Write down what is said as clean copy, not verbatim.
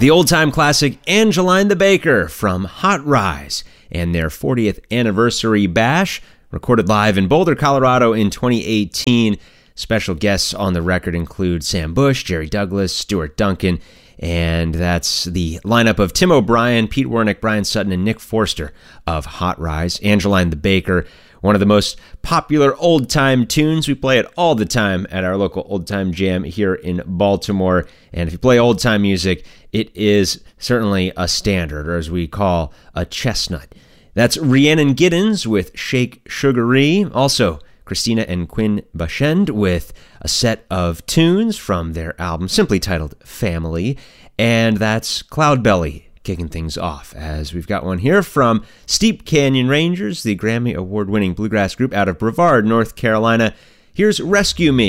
the old-time classic Angeline the Baker from Hot Rise and their 40th anniversary bash, recorded live in Boulder, Colorado in 2018. Special guests on the record include Sam Bush, Jerry Douglas, Stuart Duncan, and that's the lineup of Tim O'Brien, Pete Wernick, Brian Sutton, and Nick Forster of Hot Rise. Angeline the Baker, one of the most popular old-time tunes. We play it all the time at our local old-time jam here in Baltimore. And if you play old-time music, it is certainly a standard, or as we call, a chestnut. That's Rhiannon Giddens with Shake Sugaree. Also, Christina and Quinn Bashend with a set of tunes from their album simply titled Family. And that's Cloudbelly kicking things off, as we've got one here from Steep Canyon Rangers, the Grammy Award-winning bluegrass group out of Brevard, North Carolina. Here's Rescue Me.